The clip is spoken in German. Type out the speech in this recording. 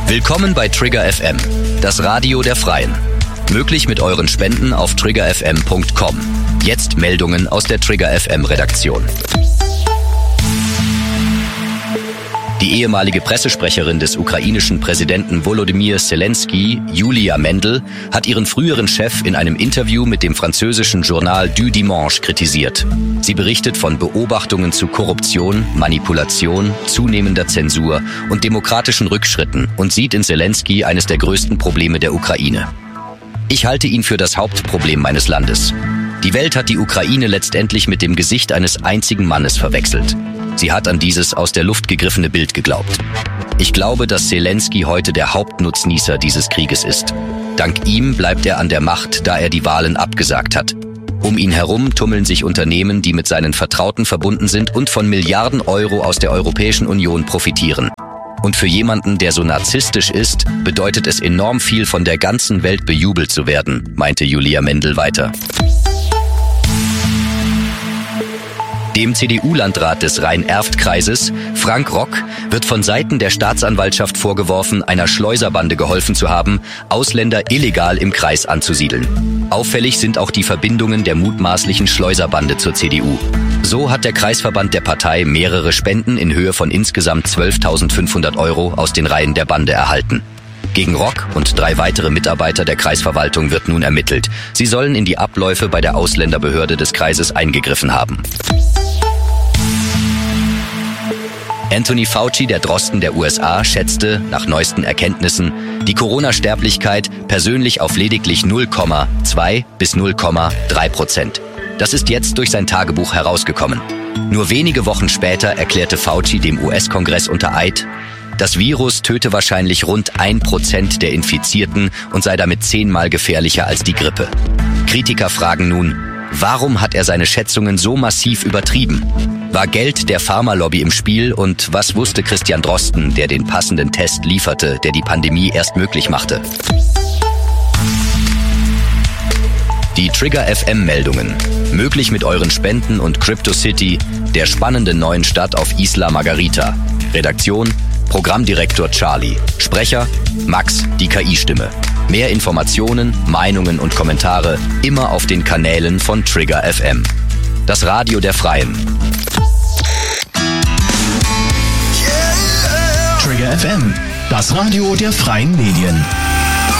Willkommen bei Trigger FM, das Radio der Freien. Möglich mit euren Spenden auf triggerfm.com. Jetzt Meldungen aus der Trigger FM Redaktion. Die ehemalige Pressesprecherin des ukrainischen Präsidenten Volodymyr Zelensky, Julia Mendel, hat ihren früheren Chef in einem Interview mit dem französischen Journal Du Dimanche kritisiert. Sie berichtet von Beobachtungen zu Korruption, Manipulation, zunehmender Zensur und demokratischen Rückschritten und sieht in Zelensky eines der größten Probleme der Ukraine. Ich halte ihn für das Hauptproblem meines Landes. Die Welt hat die Ukraine letztendlich mit dem Gesicht eines einzigen Mannes verwechselt. Sie hat an dieses aus der Luft gegriffene Bild geglaubt. Ich glaube, dass Zelensky heute der Hauptnutznießer dieses Krieges ist. Dank ihm bleibt er an der Macht, da er die Wahlen abgesagt hat. Um ihn herum tummeln sich Unternehmen, die mit seinen Vertrauten verbunden sind und von Milliarden Euro aus der Europäischen Union profitieren. Und für jemanden, der so narzisstisch ist, bedeutet es enorm viel, von der ganzen Welt bejubelt zu werden, meinte Julia Mendel weiter. Dem CDU-Landrat des Rhein-Erft-Kreises, Frank Rock, wird von Seiten der Staatsanwaltschaft vorgeworfen, einer Schleuserbande geholfen zu haben, Ausländer illegal im Kreis anzusiedeln. Auffällig sind auch die Verbindungen der mutmaßlichen Schleuserbande zur CDU. So hat der Kreisverband der Partei mehrere Spenden in Höhe von insgesamt 12.500 € aus den Reihen der Bande erhalten. Gegen Rock und 3 weitere Mitarbeiter der Kreisverwaltung wird nun ermittelt. Sie sollen in die Abläufe bei der Ausländerbehörde des Kreises eingegriffen haben. Anthony Fauci, der Drosten der USA, schätzte, nach neuesten Erkenntnissen, die Corona-Sterblichkeit persönlich auf lediglich 0,2 bis 0,3%. Das ist jetzt durch sein Tagebuch herausgekommen. Nur wenige Wochen später erklärte Fauci dem US-Kongress unter Eid, das Virus töte wahrscheinlich rund 1% der Infizierten und sei damit 10-mal gefährlicher als die Grippe. Kritiker fragen nun, warum hat er seine Schätzungen so massiv übertrieben? War Geld der Pharmalobby im Spiel und was wusste Christian Drosten, der den passenden Test lieferte, der die Pandemie erst möglich machte? Die Trigger FM Meldungen. Möglich mit euren Spenden und CryptoCity, der spannenden neuen Stadt auf Isla Margarita. Redaktion, Programmdirektor Charlie. Sprecher, Max, die KI-Stimme. Mehr Informationen, Meinungen und Kommentare immer auf den Kanälen von Trigger FM. Das Radio der Freien. Trigger FM, das Radio der freien Medien.